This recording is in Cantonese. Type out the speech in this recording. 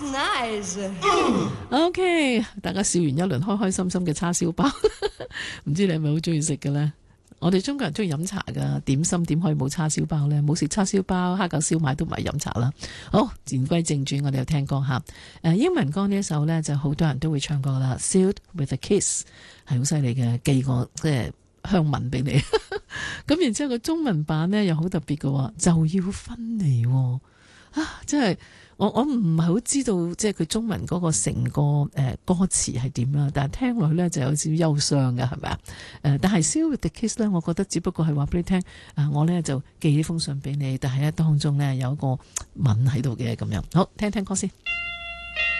nice. OK， 大家笑完一輪，開開心心嘅叉燒包，唔知你係咪好中意食嘅呢？我哋中國人中意飲茶噶，點心點可以冇叉燒包呢？冇食叉燒包、蝦餃、燒賣都唔係飲茶啦。好，言歸正傳，我哋又聽歌吓。英文歌呢一首呢，就好多人都會唱過啦。Sealed with a kiss 係好犀利嘅，寄個即係香吻俾你。咁然之後個中文版呢，又好特別嘅，就要分離啊！即係我唔係好知道，即係佢中文嗰個成個歌詞係點啦，但係聽落去咧就有少少憂傷嘅，係咪啊？但係 Sealed with a kiss 咧，我覺得只不過係話俾你聽，我咧就寄呢封信俾你，但係咧當中咧有一個吻喺度嘅咁樣。好，聽聽歌先。